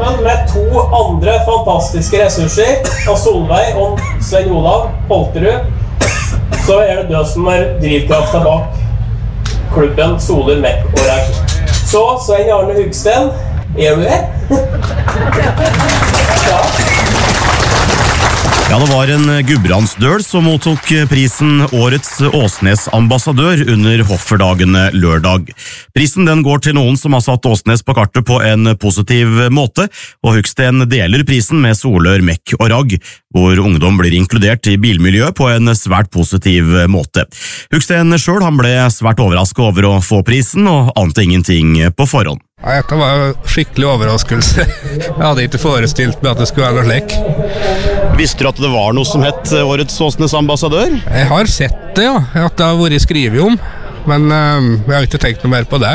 sammen med to andre fantastiske ressurser av Solveig og Svein Olav Holterud, så det du som drivkraften bak klubben Soler, Mekk og Ragg. Så Svein Arne Hugsten, du det? Ja. Ja, det var en Gudbrandsdøl som mottok prisen Årets Åsnes-ambassadør under Hofferdagene lørdag. Prisen den går til noen som har satt Åsnes på kartet på en positiv måte, og Hugsten deler prisen med Solør, Mekk og Ragg, hvor ungdom blir inkludert i bilmiljøet på en svært positiv måte. Hugsten selv han ble svært overrasket over å få prisen, og ante ingenting på forhånd. Ja, dette var en skikkelig overraskelse. Jeg hadde ikke forestilt meg at det skulle være noe slik. Visste du at det var noe som het Årets Åsnes-ambassadør? Jeg har sett det, ja. At det har vært skrevet om. Men jeg har ikke tenkt noe mer på det.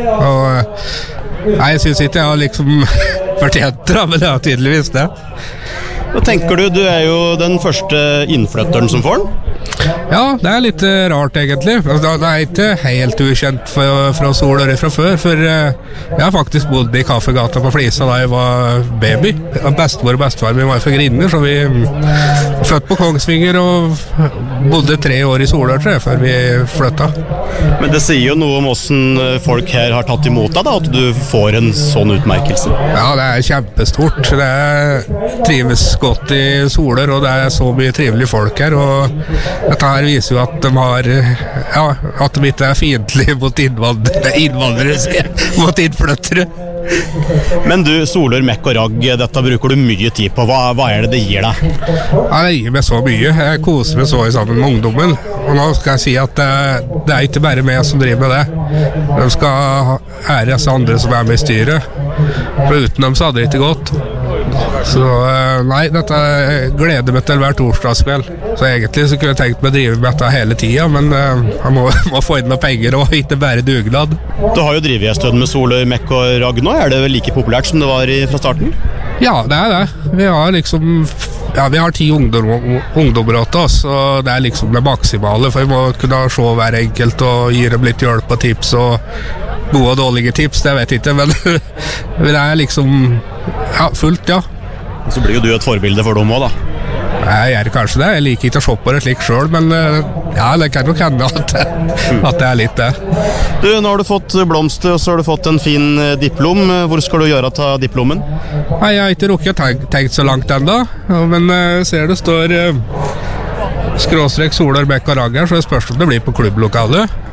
Nei, jeg synes ikke jeg har liksom fortjent det, men jeg har tydeligvis det. Hva tenker du? Du jo den første innflytteren som får den? Ja, det litt rart egentlig. Det ikke helt ukjent fra Solør fra før, for jeg har faktisk bodd i Kaffegata på Flisa da jeg var baby. Bestemor og bestefar min var fra Grinner, så vi født på Kongsvinger og bodde 3 år i Solør, tror jeg, før vi flyttet. Men det sier jo noe om hvordan folk her har tatt imot deg da, at du får en sånn utmerkelse. Ja, det kjempestort. Det trives godt i Solør, og det så mye trivelige folk her, og dette her viser jo at de har, ja, at de ikke fiendtlige mot innvandrere, mot innflyttere. Men du, Solør, Mekk og Ragg, dette bruker du mye tid på. Hva det gir deg? Ja, det gir meg så mye. Jeg koser meg så sammen med ungdommen. Og nå skal jeg si at det ikke bare meg som driver med det. De skal ære disse andre som med i styret. For uten dem så hadde det ikke gått. Så nei, dette gleder meg til hver torsdagskveld. Så egentlig så kunne jeg tenkt meg å drive med dette hele tiden, men jeg må få inn noen penger og ikke bare dugnad. Du har jo drivet en stund med Solør, Mekk og Ragg nå. Det vel like populært som det var fra starten? Ja, det det. Vi har liksom, ja, vi har 10 ungdommer åt oss, og det liksom det maksimale, for vi må kunne se hver enkelt og gi dem litt hjelp og tips, og gode og dårlige tips, det vet jeg ikke, men det liksom, ja, fullt, ja. Så blir jo du et forbilde for dem også, da. Jeg gjør kanskje det. Jeg liker ikke å se på det slik selv, men ja, det kan nok hende at det litt det. Du, nå har du fått blomster, og så har du fått en fin diplom. Hvor skal du gjøre av diplomen? Nei, jeg har ikke rukket tenkt så langt enda, men ser det står /Solør, Mekk og Ragg her, så det spørs om det blir på klubblokalet.